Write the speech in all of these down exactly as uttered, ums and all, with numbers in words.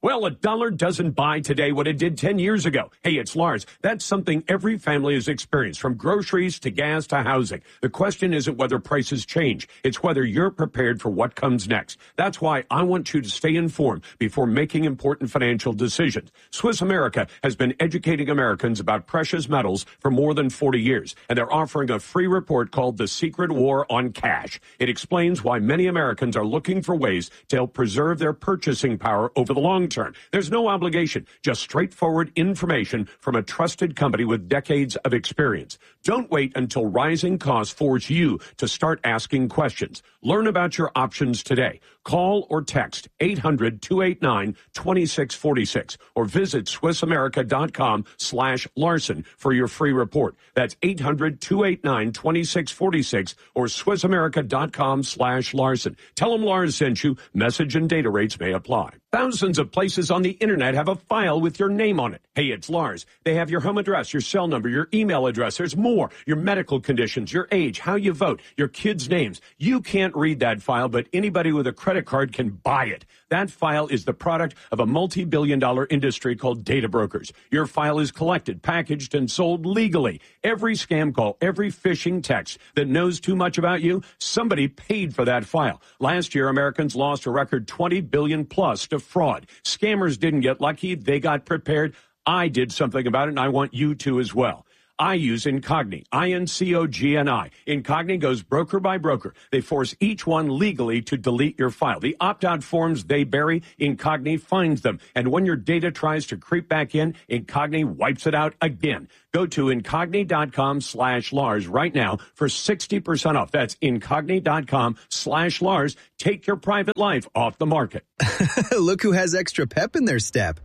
Well, a dollar doesn't buy today what it did ten years ago. Hey, it's Lars. That's something every family has experienced, from groceries to gas to housing. The question isn't whether prices change. It's whether you're prepared for what comes next. That's why I want you to stay informed before making important financial decisions. Swiss America has been educating Americans about precious metals for more than forty years, and they're offering a free report called The Secret War on Cash. It explains why many Americans are looking for ways to help preserve their purchasing power over the long term. There's no obligation, just straightforward information from a trusted company with decades of experience. Don't wait until rising costs force you to start asking questions. Learn about your options today. Call or text eight hundred, two eight nine, two six four six or visit SwissAmerica.com slash Larson for your free report. That's eight hundred, two eight nine, two six four six or SwissAmerica.com slash Larson. Tell them Lars sent you. Message and data rates may apply. Thousands of places on the internet have a file with your name on it. Hey, it's Lars. They have your home address, your cell number, your email address. There's more. Your medical conditions, your age, how you vote, your kids' names. You can't read that file, but anybody with a credit card can buy it. That file is the product of a multi-billion dollar industry called data brokers. Your file is collected, packaged, and sold legally. Every scam call, every phishing text that knows too much about you, somebody paid for that file. Last year, Americans lost a record twenty billion dollars plus to fraud. Scammers didn't get lucky. They got prepared. I did something about it, and I want you to as well. I use Incogni, I N C O G N I. Incogni goes broker by broker. They force each one legally to delete your file. The opt-out forms they bury, Incogni finds them. And when your data tries to creep back in, Incogni wipes it out again. Go to Incogni.com slash Lars right now for sixty percent off. That's Incogni.com slash Lars. Take your private life off the market. Look who has extra pep in their step.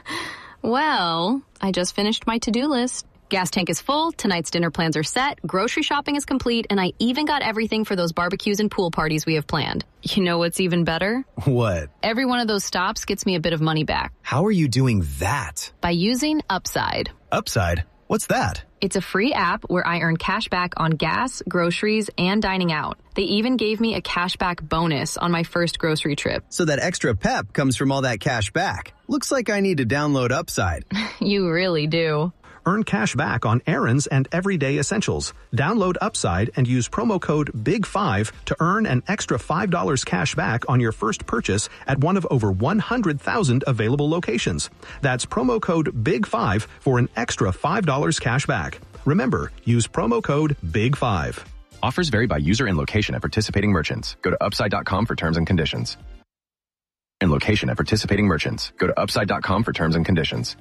Well, I just finished my to-do list. Gas tank is full, tonight's dinner plans are set, grocery shopping is complete, and I even got everything for those barbecues and pool parties we have planned. You know what's even better? What? Every one of those stops gets me a bit of money back. How are you doing that? By using Upside. Upside? What's that? It's a free app where I earn cash back on gas, groceries, and dining out. They even gave me a cashback bonus on my first grocery trip. So that extra pep comes from all that cash back. Looks like I need to download Upside. You really do. Earn cash back on errands and everyday essentials. Download Upside and use promo code big five to earn an extra five dollars cash back on your first purchase at one of over one hundred thousand available locations. That's promo code big five for an extra five dollars cash back. Remember, use promo code big five. Offers vary by user and location at participating merchants. Go to upside dot com for terms and conditions. And location at participating merchants. Go to upside dot com for terms and conditions.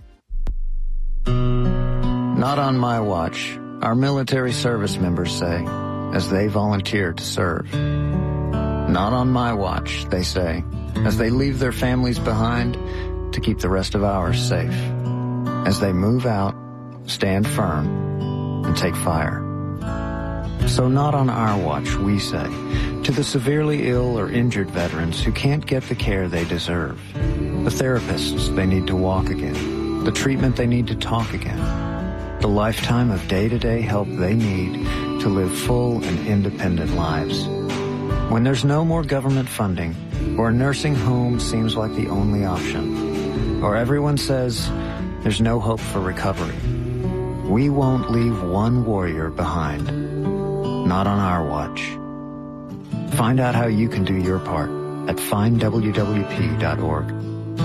Not on my watch, our military service members say, as they volunteer to serve. Not on my watch, they say, as they leave their families behind to keep the rest of ours safe. As they move out, stand firm, and take fire. So not on our watch, we say, to the severely ill or injured veterans who can't get the care they deserve, the therapists they need to walk again, the treatment they need to talk again, the lifetime of day-to-day help they need to live full and independent lives. When there's no more government funding, or a nursing home seems like the only option, or everyone says there's no hope for recovery, we won't leave one warrior behind. Not on our watch. Find out how you can do your part at find w w p dot org.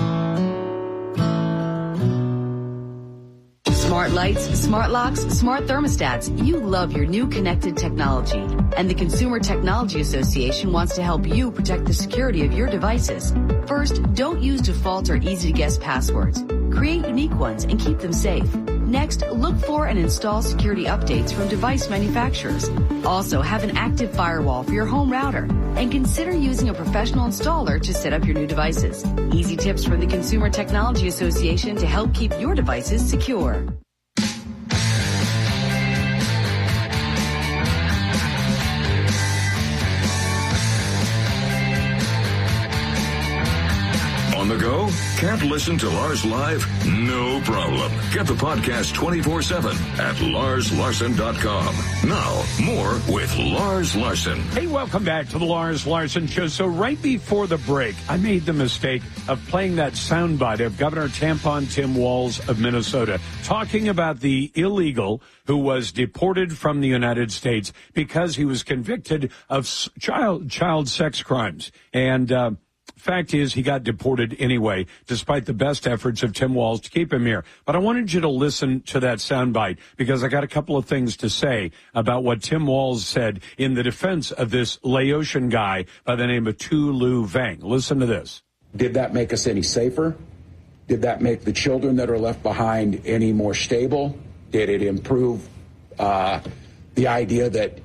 Smart lights, smart locks, smart thermostats. You love your new connected technology. And the Consumer Technology Association wants to help you protect the security of your devices. First, don't use default or easy-to-guess passwords. Create unique ones and keep them safe. Next, look for and install security updates from device manufacturers. Also, have an active firewall for your home router. And consider using a professional installer to set up your new devices. Easy tips from the Consumer Technology Association to help keep your devices secure. On the go? Can't listen to Lars live? No problem. Get the podcast twenty-four seven at lars larson dot com. Now, more with Lars Larson. Hey, welcome back to the Lars Larson Show. So right before the break, I made the mistake of playing that soundbite of Governor Tampon Tim Walz of Minnesota talking about the illegal who was deported from the United States because he was convicted of child child sex crimes. And uh, fact is, he got deported anyway, despite the best efforts of Tim Walz to keep him here. But I wanted you to listen to that soundbite because I got a couple of things to say about what Tim Walz said in the defense of this Laotian guy by the name of Tu Lu Vang. Listen to this. Did that make us any safer? Did that make the children that are left behind any more stable? Did it improve uh, the idea that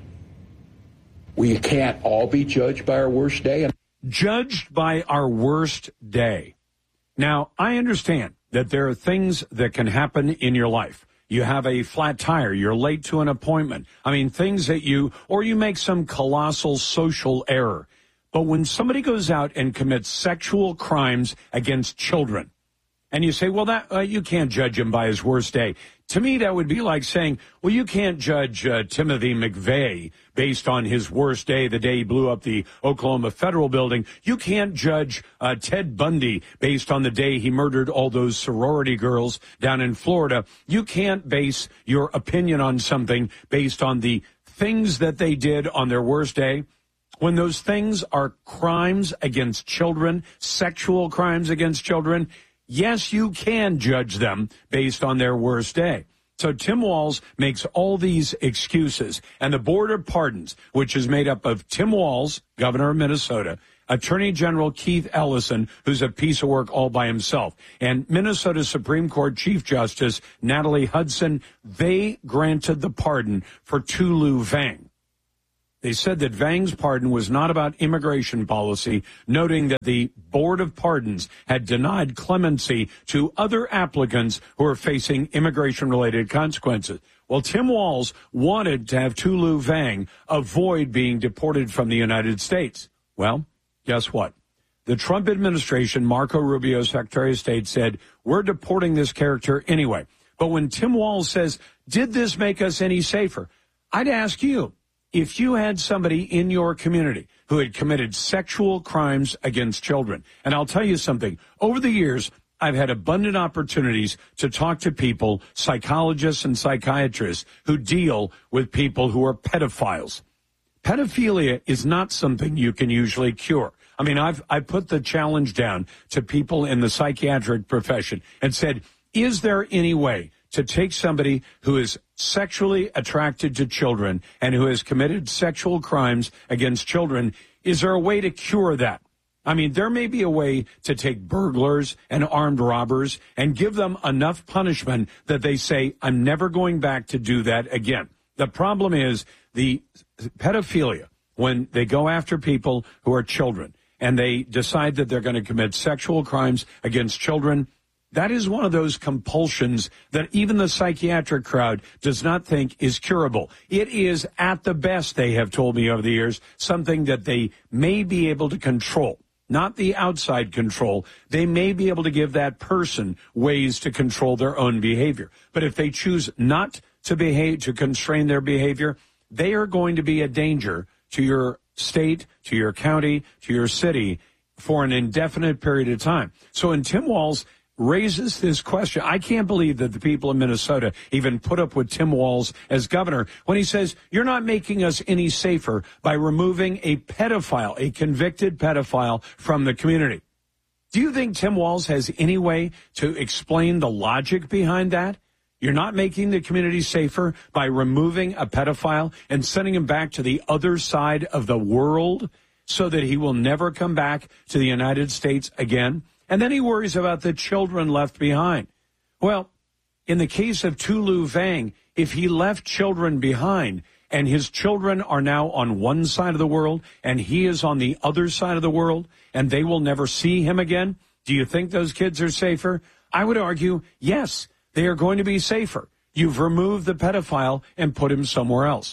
we can't all be judged by our worst day? Judged by our worst day. Now, I understand that there are things that can happen in your life. You have a flat tire, you're late to an appointment. I mean, things that you, or you make some colossal social error. But when somebody goes out and commits sexual crimes against children, and you say, well, that uh, you can't judge him by his worst day. To me, that would be like saying, well, you can't judge uh, Timothy McVeigh based on his worst day, the day he blew up the Oklahoma Federal Building. You can't judge uh, Ted Bundy based on the day he murdered all those sorority girls down in Florida. You can't base your opinion on something based on the things that they did on their worst day. When those things are crimes against children, sexual crimes against children, yes, you can judge them based on their worst day. So Tim Walz makes all these excuses, and the Board of Pardons, which is made up of Tim Walz, governor of Minnesota, Attorney General Keith Ellison, who's a piece of work all by himself, and Minnesota Supreme Court Chief Justice Natalie Hudson, they granted the pardon for Tu Lu Vang. They said that Vang's pardon was not about immigration policy, noting that the Board of Pardons had denied clemency to other applicants who are facing immigration-related consequences. Well, Tim Walz wanted to have Tu Lu Vang avoid being deported from the United States. Well, guess what? The Trump administration, Marco Rubio, Secretary of State, said, we're deporting this character anyway. But when Tim Walz says, did this make us any safer? I'd ask you, if you had somebody in your community who had committed sexual crimes against children, and I'll tell you something, over the years, I've had abundant opportunities to talk to people, psychologists and psychiatrists, who deal with people who are pedophiles. Pedophilia is not something you can usually cure. I mean, I've, I put the challenge down to people in the psychiatric profession and said, is there any way to take somebody who is sexually attracted to children and who has committed sexual crimes against children, is there a way to cure that? I mean, there may be a way to take burglars and armed robbers and give them enough punishment that they say, I'm never going back to do that again. The problem is the pedophilia, when they go after people who are children and they decide that they're going to commit sexual crimes against children, that is one of those compulsions that even the psychiatric crowd does not think is curable. It is, at the best, they have told me over the years, something that they may be able to control, not the outside control. They may be able to give that person ways to control their own behavior. But if they choose not to behave, to constrain their behavior, they are going to be a danger to your state, to your county, to your city for an indefinite period of time. So in Tim Walz raises this question. I can't believe that the people of Minnesota even put up with Tim Walz as governor when he says, you're not making us any safer by removing a pedophile, a convicted pedophile from the community. Do you think Tim Walz has any way to explain the logic behind that? You're not making the community safer by removing a pedophile and sending him back to the other side of the world so that he will never come back to the United States again? And then he worries about the children left behind. Well, in the case of Tu Lu Vang, if he left children behind and his children are now on one side of the world and he is on the other side of the world and they will never see him again, do you think those kids are safer? I would argue, yes, they are going to be safer. You've removed the pedophile and put him somewhere else.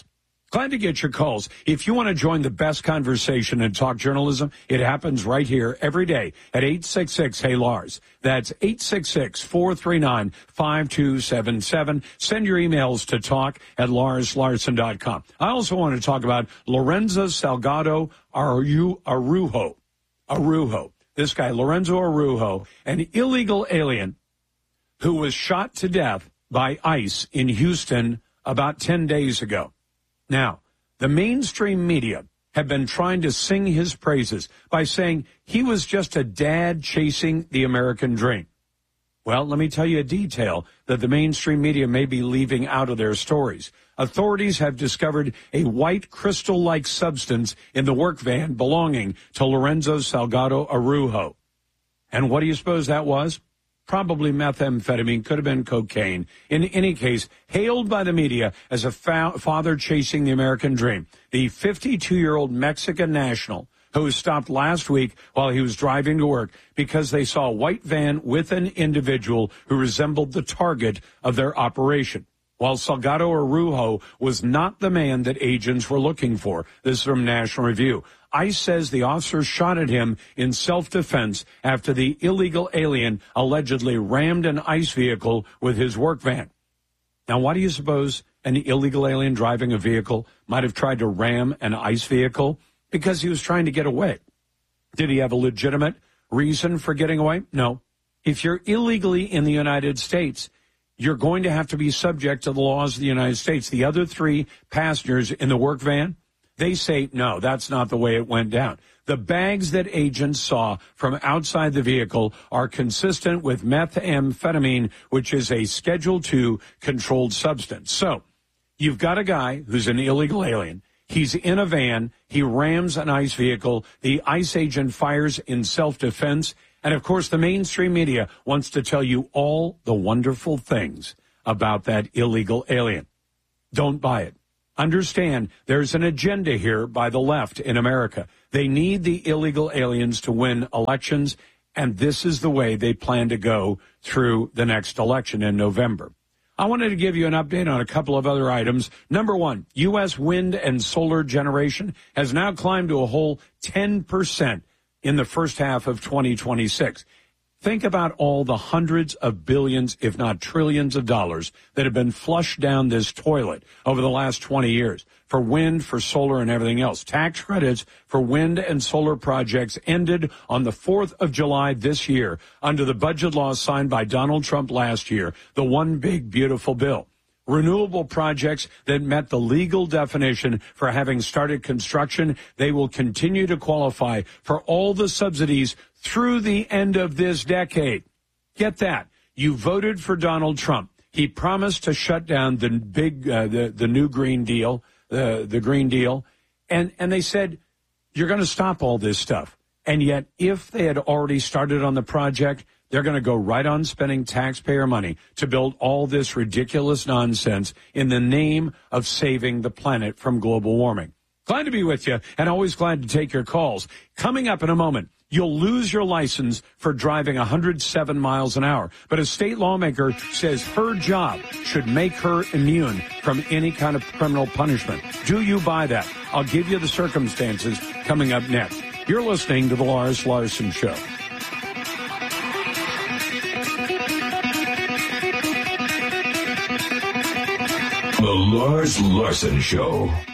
Glad to get your calls. If you want to join the best conversation in talk journalism, it happens right here every day at eight six six, hey Lars. That's eight six six, four three nine, five two seven seven. Send your emails to talk at lars larson dot com. I also want to talk about Lorenzo Salgado Araujo. Araujo. This guy, Lorenzo Araujo, an illegal alien who was shot to death by ICE in Houston about ten days ago. Now, the mainstream media have been trying to sing his praises by saying he was just a dad chasing the American dream. Well, let me tell you a detail that the mainstream media may be leaving out of their stories. Authorities have discovered a white crystal-like substance in the work van belonging to Lorenzo Salgado Araujo. And what do you suppose that was? Probably methamphetamine, could have been cocaine. In any case, hailed by the media as a fa- father chasing the American dream, the fifty-two-year-old Mexican national who was stopped last week while he was driving to work because they saw a white van with an individual who resembled the target of their operation. While Salgado Araujo was not the man that agents were looking for. This is from National Review. ICE says the officer shot at him in self-defense after the illegal alien allegedly rammed an ICE vehicle with his work van. Now, why do you suppose an illegal alien driving a vehicle might have tried to ram an ICE vehicle? Because he was trying to get away. Did he have a legitimate reason for getting away? No. If you're illegally in the United States, you're going to have to be subject to the laws of the United States. The other three passengers in the work van, they say, no, that's not the way it went down. The bags that agents saw from outside the vehicle are consistent with methamphetamine, which is a Schedule two controlled substance. So you've got a guy who's an illegal alien. He's in a van. He rams an ICE vehicle. The ICE agent fires in self-defense. And, of course, the mainstream media wants to tell you all the wonderful things about that illegal alien. Don't buy it. Understand there's an agenda here by the left in America. They need the illegal aliens to win elections, and this is the way they plan to go through the next election in November. I wanted to give you an update on a couple of other items. Number one, U S wind and solar generation has now climbed to a whole ten percent in the first half of twenty twenty-six. Think about all the hundreds of billions, if not trillions of dollars that have been flushed down this toilet over the last twenty years for wind, for solar, and everything else. Tax credits for wind and solar projects ended on the fourth of July this year under the budget law signed by Donald Trump last year, the One Big Beautiful Bill. Renewable projects that met the legal definition for having started construction, they will continue to qualify for all the subsidies through the end of this decade. Get that. You voted for Donald Trump. He promised to shut down the big, uh, the, the new Green Deal, the, the Green Deal. And, and they said, you're going to stop all this stuff. And yet, if they had already started on the project, they're going to go right on spending taxpayer money to build all this ridiculous nonsense in the name of saving the planet from global warming. Glad to be with you, and always glad to take your calls. Coming up in a moment, you'll lose your license for driving one hundred seven miles an hour. But a state lawmaker says her job should make her immune from any kind of criminal punishment. Do you buy that? I'll give you the circumstances coming up next. You're listening to The Lars Larson Show. The Lars Larson Show.